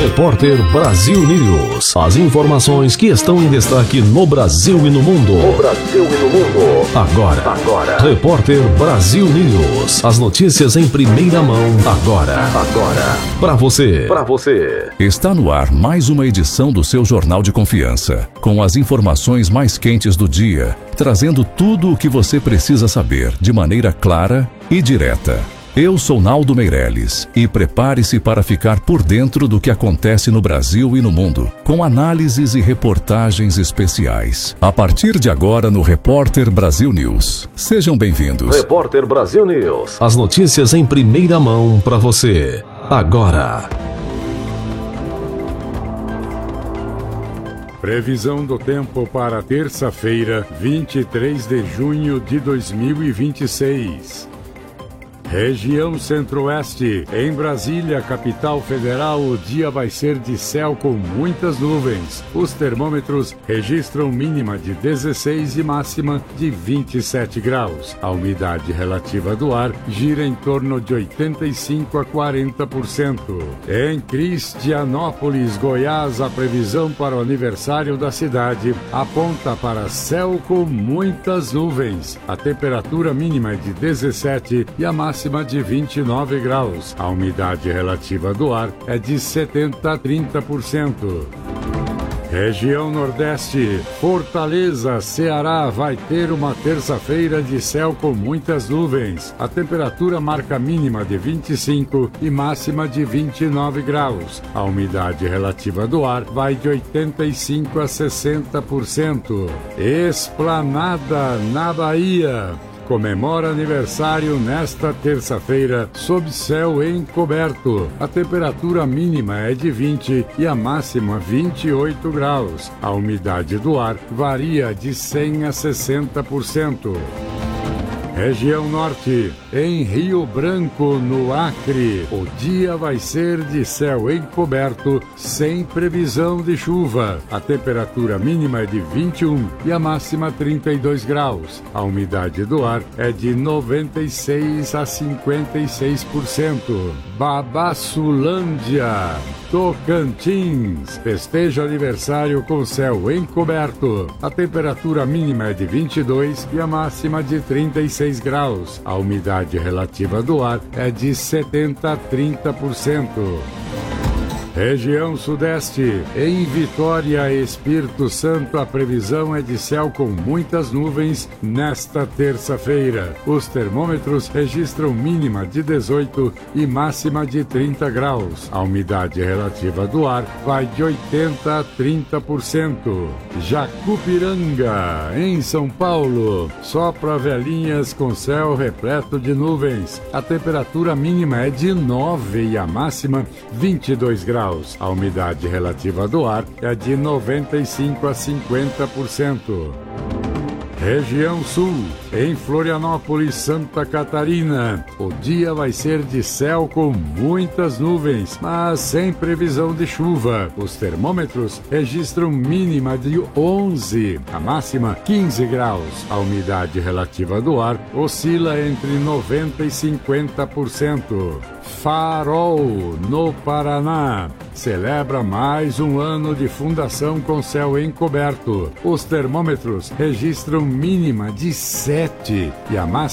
Repórter Brasil News. As informações que estão em destaque no Brasil e no mundo. Agora. Repórter Brasil News. As notícias em primeira mão, agora. Para você. Está no ar mais uma edição do seu Jornal de Confiança, com as informações mais quentes do dia, trazendo tudo o que você precisa saber de maneira clara e direta. Eu sou Naldo Meirelles e prepare-se para ficar por dentro do que acontece no Brasil e no mundo, com análises e reportagens especiais. A partir de agora no Repórter Brasil News. Sejam bem-vindos. Repórter Brasil News. As notícias em primeira mão para você. Agora. Previsão do tempo para terça-feira, 23 de junho de 2026. Região Centro-Oeste. Em Brasília, capital federal, o dia vai ser de céu com muitas nuvens. Os termômetros registram mínima de 16 e máxima de 27 graus. A umidade relativa do ar gira em torno de 85 a 40%. Em Cristianópolis, Goiás, a previsão para o aniversário da cidade aponta para céu com muitas nuvens. A temperatura mínima é de 17 e a máxima de 29 graus. A umidade relativa do ar é de 70 a 30%. Região Nordeste, Fortaleza, Ceará, vai ter uma terça-feira de céu com muitas nuvens. A temperatura marca mínima de 25 e máxima de 29 graus. A umidade relativa do ar vai de 85 a 60%. Esplanada, na Bahia, comemora aniversário nesta terça-feira sob céu encoberto. A temperatura mínima é de 20 e a máxima 28 graus. A umidade do ar varia de 100 a 60%. Região Norte, em Rio Branco, no Acre, o dia vai ser de céu encoberto, sem previsão de chuva. A temperatura mínima é de 21 e a máxima 32 graus. A umidade do ar é de 96 a 56%. Babassulândia, Tocantins, festeja aniversário com céu encoberto. A temperatura mínima é de 22 e a máxima de 36 graus. A umidade relativa do ar é de 70 a 30%. Região Sudeste, em Vitória, Espírito Santo, a previsão é de céu com muitas nuvens nesta terça-feira. Os termômetros registram mínima de 18 e máxima de 30 graus. A umidade relativa do ar vai de 80 a 30%. Jacupiranga, em São Paulo, sopra velhinhas com céu repleto de nuvens. A temperatura mínima é de 9 e a máxima 22 graus. A umidade relativa do ar é de 95 a 50%. Região Sul, em Florianópolis, Santa Catarina, o dia vai ser de céu com muitas nuvens, mas sem previsão de chuva. Os termômetros registram mínima de 11, a máxima 15 graus. A umidade relativa do ar oscila entre 90 e 50%. Farol, no Paraná, celebra mais um ano de fundação com céu encoberto. Os termômetros registram mínima de 7 e a máxima